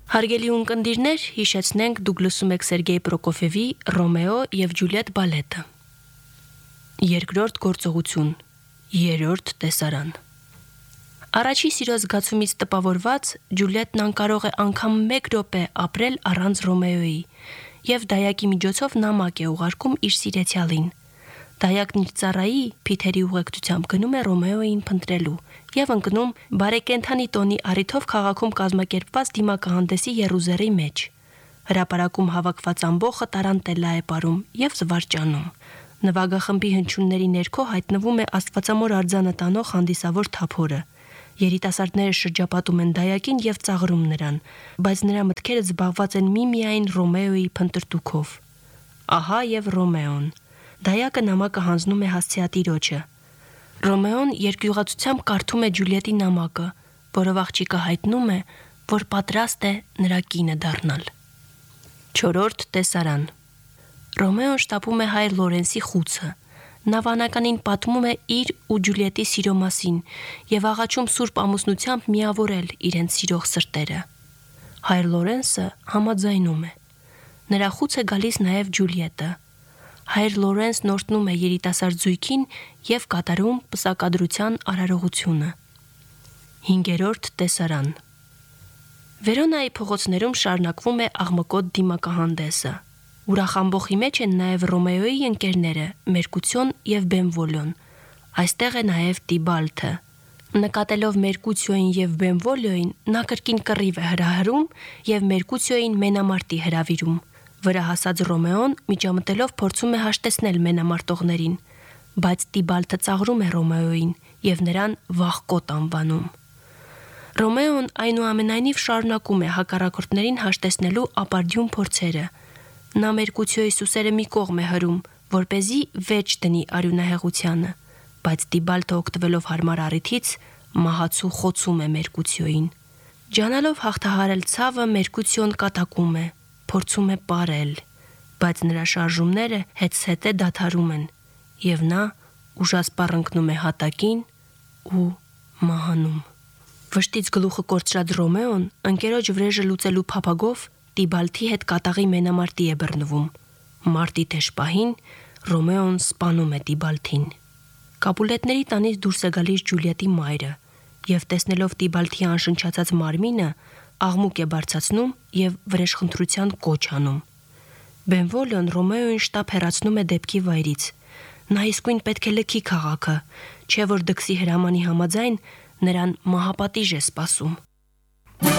Հարգելի ունկնդիրներ, հիշեցնենք դուք լսում եք Սերգեյ Պրոկոֆյևի «Ռոմեո և Ջուլիետ» բալետը։ Երկրորդ գործողություն, երրորդ տեսարան։ Առաջի սիրո զգացումից տպավորված Ջուլիետն անկարող է անգամ 1 րոպե ապրել առանց Ռոմեոյի, եւ դայակի միջոցով նամակ է ուղարկում իր սիրեցյալին։ Դայակն իր ծառայի Փիթերի ուղեկցությամբ գնում է Ռոմեոյին փնտրելու եւ ընկնում բարեկենդանի տոնի առիթով քաղաքում կազմակերպված դիմակահանդեսի եռուզեռի մեջ։ Հրապարակում հավաքված ամբոխը տարանտելա է ապարում եւ զվարճանում։ Նվագախմբի հնչյունների ներքո հայտնվում է Աստվածամոր արձանը տանող հանդիսավոր թափորը։ Երիտասարդները շրջապատում են դայակին եւ ծաղրում նրան, բայց նրա մտքերը զբաղված են միմիայն Ռոմեոյի փնտրտուքով։ Ահա եւ Ռոմեոն։ Դայակը նամակը հանձնում է հասցեատիրոջը։ Ռոմեոն երկյուղացությամբ կարդում է Ջուլիետի նամակը, որով աղջիկը հայտնում է, որ պատրաստ է նրա կինը դառնալ։ 4-րդ տեսարան։ Ռոմեոն շտապում է հայր Լորենսի խուցը։ Նա վանականին պատմում է իր ու Ջուլիետի սիրո մասին եւ աղաչում սուրբ ամուսնությամբ միավորել իրենց սիրող սրտերը։ Հայր Լորենսը համաձայնում է։ Նրա խուց է գալիս նաեւ Ջուլիետը։ Հայր Լորենսն օրհնում է երիտասարդ զույգին եւ կատարում պսակադրության արարողությունը։ 5-րդ տեսարան։ Վերոնայի փողոցներում շարունակվում է աղմկոտ դիմակահանդեսը։ Ուրախ ամբոխի մեջ են նաև Ռոմեոյի ընկերները Մերկուցիոն եւ Բենվոլիոն։ Այստեղ է նաև Տիբալթը։ Նկատելով Մերկուցիոյին եւ Բենվոլիոյին, նա կրկին կռիվ է հրահրում եւ Մերկուցիոյին մենամարտի հրավիրում։ Վրա հասած Ռոմեոն միջամտելով փորձում է հաշտեցնել մենամարտողներին, բայց Տիբալթը ծաղրում է Ռոմեոյին եւ նրան վախկոտ անվանում։ Ռոմեոն այնուամենայնիվ շարունակում է հակառակորդներին հաշտեցնելու ապարդյուն փորձերը։ Նա Մերկուցիոյի սուսերը մի կողմ է հրում, որպեսզի վեճ դնի արյունահեղությանը, բայց Տիբալթը օգտվելով հարմար առիթից մահացու խոցում է Մերկուցիոյին։ Ջանալով հաղթահարել ցավը, Մերկուցիոն կատակում է, փորձում է պարել, բայց նրա շարժումները հետզհետե դադարում են, եւ նա ուժասպառ ընկնում է հատակին ու մահանում։ Վշտից գլուխը կորցրած Ռոմեոն ընկերոջ վրեժը լուծելու փափագով Տիբալթի հետ կատաղի մենամարտի է բռնվում։ Մարտի թեժ պահին Ռոմեոն սպանում է Տիբալթին։ Կապուլետների տանից դուրս է գալիս Ջուլիետի մայրը եւ տեսնելով Տիբալթի անշնչացած մարմինը աղմուկ է բարձրացնում եւ վրեժխնդրության կոչ անում։ Բենվոլիոն Ռոմեոյին շտապ հեռացնում է դեպքի վայրից։ Նա իսկույն պետք է լքի քաղաքը, չէ որ դքսի հրամանի համաձայն նրան մահապատիժ է սպասում։